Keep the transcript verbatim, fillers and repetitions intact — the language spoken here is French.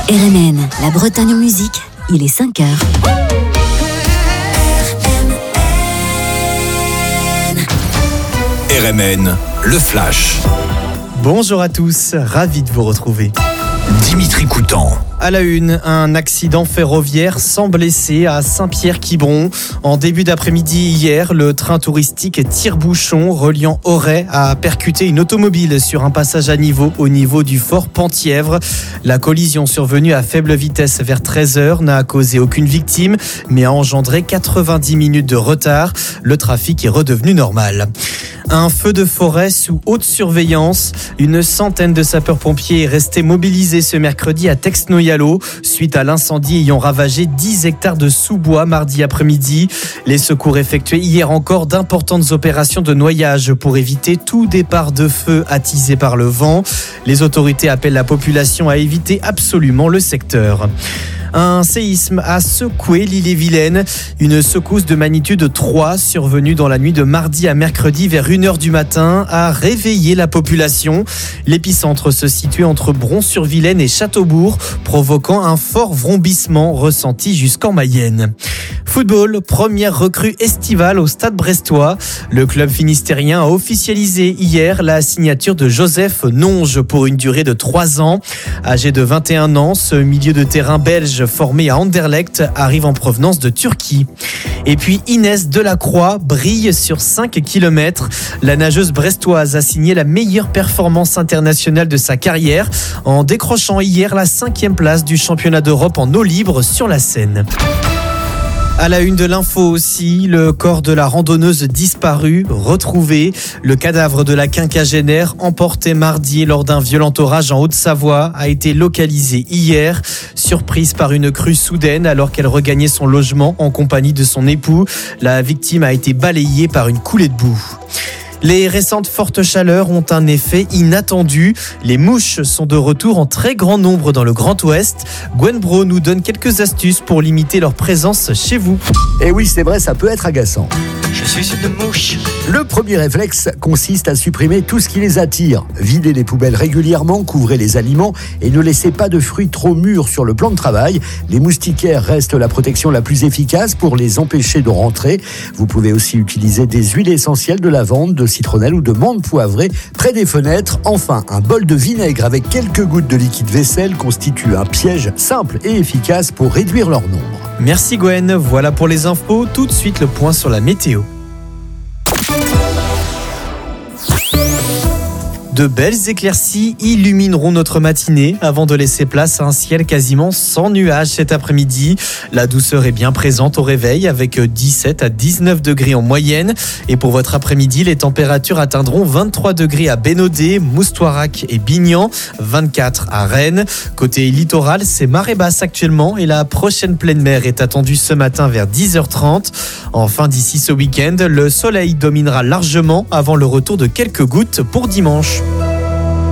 R M N, la Bretagne en musique, il est cinq heures. R M N, le Flash. Bonjour à tous, ravi de vous retrouver. Dimitri Coutan. À la une, un accident ferroviaire sans blessés à Saint-Pierre-Quiberon. En début d'après-midi hier, le train touristique Tire-Bouchon reliant Auray a percuté une automobile sur un passage à niveau au niveau du fort Penthièvre. La collision survenue à faible vitesse vers treize heures n'a causé aucune victime, mais a engendré quatre-vingt-dix minutes de retard. Le trafic est redevenu normal. Un feu de forêt sous haute surveillance. Une centaine de sapeurs-pompiers est resté mobilisés ce mercredi à Texnoyalo suite à l'incendie ayant ravagé dix hectares de sous-bois mardi après-midi. Les secours effectués hier encore d'importantes opérations de noyage pour éviter tout départ de feu attisé par le vent. Les autorités appellent la population à éviter absolument le secteur. Un séisme a secoué l'île-et-Vilaine. Une secousse de magnitude trois survenue dans la nuit de mardi à mercredi vers une heure du matin a réveillé la population. L'épicentre se situait entre Bron-sur-Vilaine et Châteaubourg, provoquant un fort vrombissement ressenti jusqu'en Mayenne. Football, première recrue estivale au Stade brestois. Le club finistérien a officialisé hier la signature de Joseph Nonge pour une durée de trois ans. Âgé de vingt et un ans, ce milieu de terrain belge formé à Anderlecht arrive en provenance de Turquie. Et puis Inès Delacroix brille sur cinq kilomètres. La nageuse brestoise a signé la meilleure performance internationale de sa carrière en décrochant hier la cinquième place du championnat d'Europe en eau libre sur la Seine. À la une de l'info aussi, le corps de la randonneuse disparue, retrouvé. Le cadavre de la quinquagénaire, emporté mardi lors d'un violent orage en Haute-Savoie, a été localisé hier. Surprise par une crue soudaine alors qu'elle regagnait son logement en compagnie de son époux. La victime a été balayée par une coulée de boue. Les récentes fortes chaleurs ont un effet inattendu. Les mouches sont de retour en très grand nombre dans le Grand Ouest. Gwen Bro nous donne quelques astuces pour limiter leur présence chez vous. Et oui, c'est vrai, ça peut être agaçant. Je suis une mouche. Le premier réflexe consiste à supprimer tout ce qui les attire. Videz les poubelles régulièrement, couvrez les aliments et ne laissez pas de fruits trop mûrs sur le plan de travail. Les moustiquaires restent la protection la plus efficace pour les empêcher de rentrer. Vous pouvez aussi utiliser des huiles essentielles de lavande, de citronnelle ou de menthe poivrée près des fenêtres. Enfin, un bol de vinaigre avec quelques gouttes de liquide vaisselle constitue un piège simple et efficace pour réduire leur nombre. Merci Gwen, voilà pour les infos. Tout de suite le point sur la météo. De belles éclaircies illumineront notre matinée avant de laisser place à un ciel quasiment sans nuages cet après-midi. La douceur est bien présente au réveil avec dix-sept à dix-neuf degrés en moyenne. Et pour votre après-midi, les températures atteindront vingt-trois degrés à Bénodet, Moustoirac et Bignan, vingt-quatre à Rennes. Côté littoral, c'est marée basse actuellement et la prochaine pleine mer est attendue ce matin vers dix heures trente. Enfin, d'ici ce week-end, le soleil dominera largement avant le retour de quelques gouttes pour dimanche.